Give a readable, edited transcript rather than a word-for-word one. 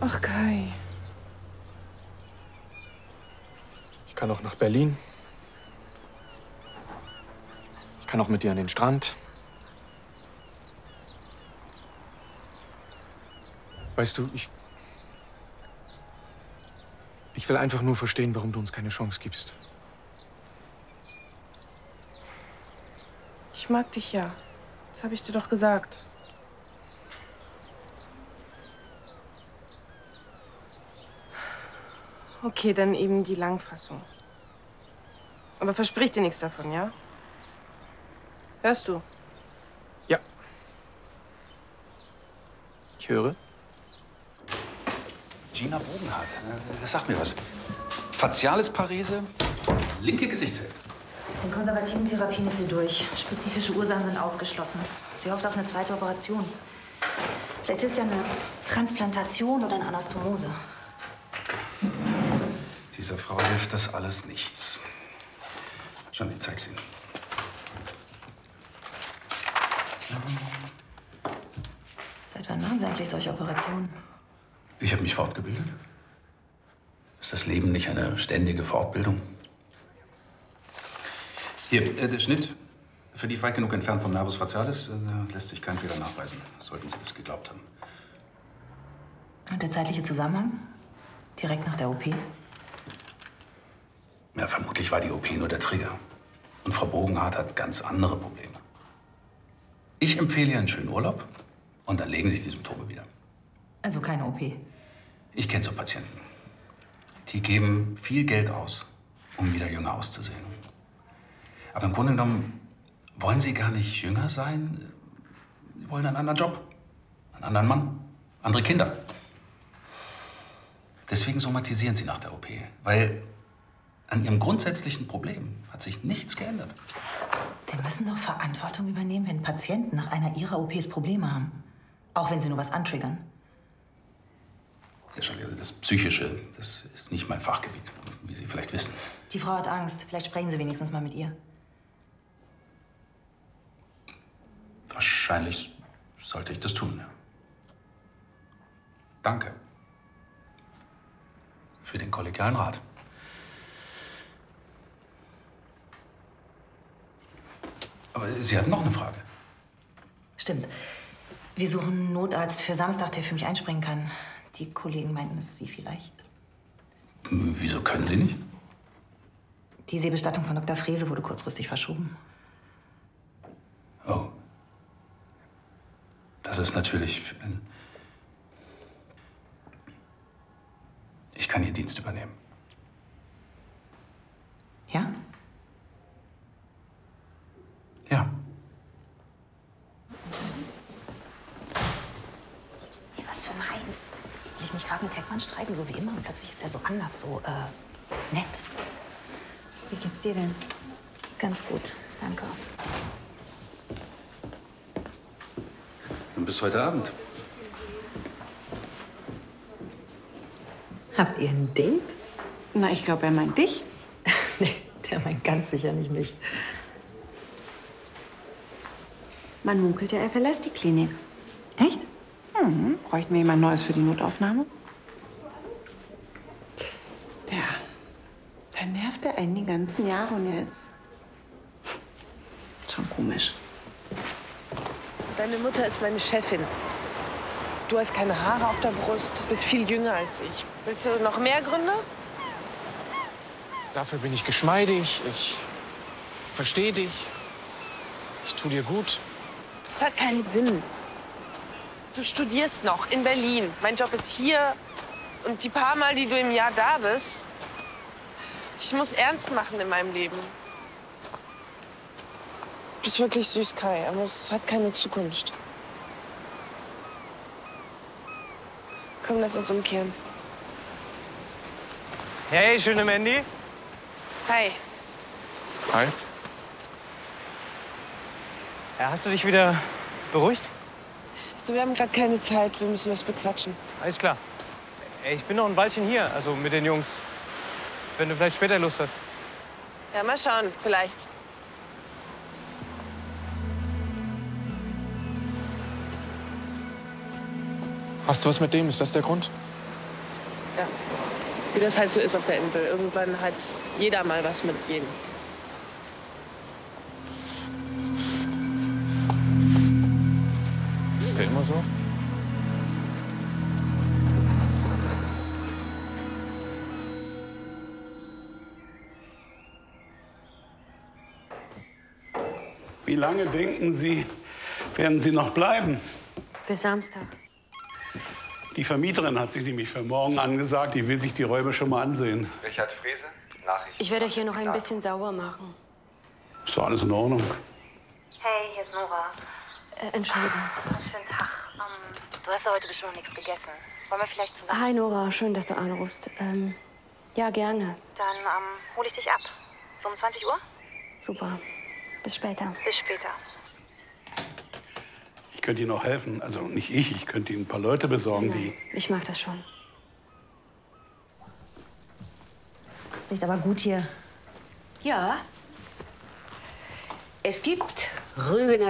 Ach, Kai. Ich kann auch nach Berlin. Ich kann auch mit dir an den Strand. Weißt du, ich will einfach nur verstehen, warum du uns keine Chance gibst. Ich mag dich ja. Das habe ich dir doch gesagt. Okay, dann eben die Langfassung. Aber versprich dir nichts davon, ja? Hörst du? Ja. Ich höre. Gina Bogenhardt, das sagt mir was. Faciales Parese, linke Gesichtshälfte. In konservativen Therapien ist sie durch. Spezifische Ursachen sind ausgeschlossen. Sie hofft auf eine zweite Operation. Vielleicht hilft ja eine Transplantation oder eine Anastomose. Dieser Frau hilft das alles nichts. Schon, ich zeig's Ihnen. Seit wann machen Sie eigentlich solche Operationen? Ich habe mich fortgebildet. Ist das Leben nicht eine ständige Fortbildung? Hier, der Schnitt verlief weit genug entfernt vom Nervus facialis. Da lässt sich kein Fehler nachweisen. Sollten Sie das geglaubt haben. Und der zeitliche Zusammenhang? Direkt nach der OP? Ja, vermutlich war die OP nur der Trigger. Und Frau Bogenhardt hat ganz andere Probleme. Ich empfehle ihr einen schönen Urlaub und dann legen sich die Symptome wieder. Also keine OP? Ich kenne so Patienten. Die geben viel Geld aus, um wieder jünger auszusehen. Aber im Grunde genommen wollen sie gar nicht jünger sein. Sie wollen einen anderen Job, einen anderen Mann, andere Kinder. Deswegen somatisieren sie nach der OP, weil an ihrem grundsätzlichen Problem hat sich nichts geändert. Sie müssen doch Verantwortung übernehmen, wenn Patienten nach einer Ihrer OPs Probleme haben. Auch wenn sie nur was antriggern. Ja, schon, also das Psychische, das ist nicht mein Fachgebiet, wie Sie vielleicht wissen. Die Frau hat Angst. Vielleicht sprechen Sie wenigstens mal mit ihr. Wahrscheinlich sollte ich das tun. Danke für den kollegialen Rat. Aber Sie hatten noch eine Frage. Stimmt. Wir suchen einen Notarzt für Samstag, der für mich einspringen kann. Die Kollegen meinten, es ist Sie vielleicht. Wieso können Sie nicht? Die Seebestattung von Dr. Frese wurde kurzfristig verschoben. Oh. Das ist natürlich... Ich kann Ihren Dienst übernehmen. Ja? Ja. Hey, was für ein Heinz. Will ich mich gerade mit Heckmann streiten, so wie immer? Und plötzlich ist er so anders, so, nett. Wie geht's dir denn? Ganz gut, danke. Dann bis heute Abend. Habt ihr ein Date? Na, ich glaube, er meint dich. Nee, der meint ganz sicher nicht mich. Man munkelt ja, er verlässt die Klinik. Echt? Mhm. Bräuchten wir jemand Neues für die Notaufnahme? Da nervt er einen die ganzen Jahre und jetzt. Schon komisch. Deine Mutter ist meine Chefin. Du hast keine Haare auf der Brust, bist viel jünger als ich. Willst du noch mehr Gründe? Dafür bin ich geschmeidig, ich verstehe dich, ich tue dir gut. Das hat keinen Sinn. Du studierst noch in Berlin. Mein Job ist hier. Und die paar Mal, die du im Jahr da bist, ich muss ernst machen in meinem Leben. Du bist wirklich süß, Kai, aber es hat keine Zukunft. Komm, lass uns umkehren. Hey, schöne Mandy. Hi. Hi. Ja, hast du dich wieder beruhigt? Du, wir haben gerade keine Zeit, wir müssen was bequatschen. Alles klar. Ey, ich bin noch ein Weilchen hier, also mit den Jungs. Wenn du vielleicht später Lust hast. Ja, mal schauen, vielleicht. Hast du was mit dem? Ist das der Grund? Ja. Wie das halt so ist auf der Insel. Irgendwann hat jeder mal was mit jedem. Ist der immer so? Wie lange denken Sie, werden Sie noch bleiben? Bis Samstag. Die Vermieterin hat sich nämlich für morgen angesagt, die will sich die Räume schon mal ansehen. Richard Frese, Nachricht. Ich werde euch hier noch ein bisschen sauber machen. Ist doch alles in Ordnung. Hey, hier ist Nora. Entschuldigung. Was für ein Tag. Du hast ja heute bestimmt noch nichts gegessen. Wollen wir vielleicht zusammen? Hi Nora, schön, dass du anrufst. Ja, gerne. Dann hole ich dich ab. So um 20 Uhr? Super. Bis später. Bis später. Ich könnte Ihnen auch helfen. Also nicht ich könnte Ihnen ein paar Leute besorgen, die... Ich mag das schon. Das riecht aber gut hier. Ja. Es gibt Rügener